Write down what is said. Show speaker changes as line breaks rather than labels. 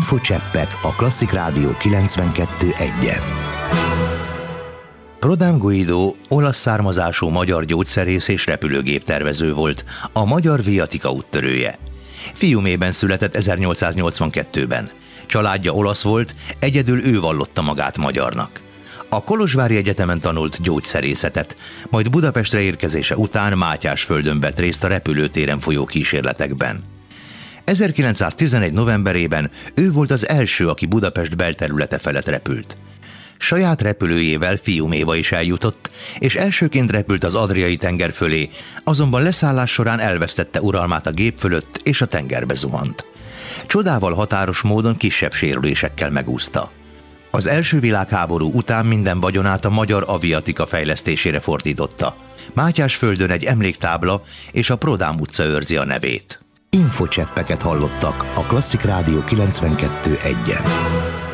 Infocseppek a Klasszik Rádió 92.1-en. Prodám Guido olasz származású magyar gyógyszerész és repülőgéptervező volt, a magyar viatika úttörője. Fiumében született 1882-ben. Családja olasz volt, egyedül ő vallotta magát magyarnak. A Kolozsvári Egyetemen tanult gyógyszerészetet, majd Budapestre érkezése után Mátyásföldön vett részt a repülőtéren folyó kísérletekben. 1911. novemberében ő volt az első, aki Budapest belterülete felett repült. Saját repülőjével Fiuméba is eljutott, és elsőként repült az Adriai-tenger fölé, azonban leszállás során elvesztette uralmát a gép fölött, és a tengerbe zuhant. Csodával határos módon kisebb sérülésekkel megúszta. Az első világháború után minden vagyonát a magyar aviatika fejlesztésére fordította. Mátyásföldön egy emléktábla és a Prodám utca őrzi a nevét. Infocseppeket hallottak a Klasszik Rádió 92.1-en.